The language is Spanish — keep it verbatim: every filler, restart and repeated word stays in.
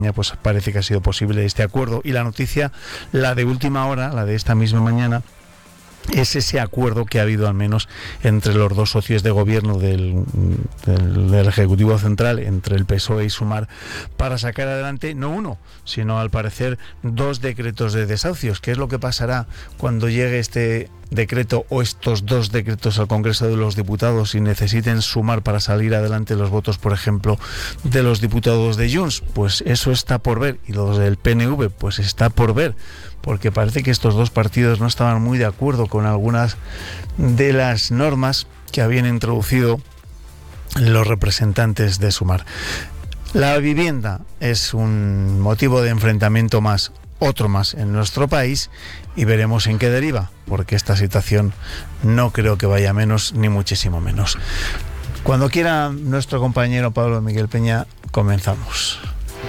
pues parece que ha sido posible este acuerdo. Y la noticia, la de última hora, la de esta misma mañana, es ese acuerdo que ha habido al menos entre los dos socios de gobierno del, del, del Ejecutivo Central, entre el P S O E y Sumar, para sacar adelante no uno, sino al parecer dos decretos de desahucios. ¿Qué es lo que pasará cuando llegue este decreto o estos dos decretos al Congreso de los Diputados y necesiten sumar para salir adelante los votos, por ejemplo, de los diputados de Junts? Pues eso está por ver, y los del P N V pues está por ver, porque parece que estos dos partidos no estaban muy de acuerdo con algunas de las normas que habían introducido los representantes de Sumar. La vivienda es un motivo de enfrentamiento más, otro más en nuestro país, y veremos en qué deriva, porque esta situación no creo que vaya menos, ni muchísimo menos. Cuando quiera nuestro compañero Pablo Miguel Peña, comenzamos.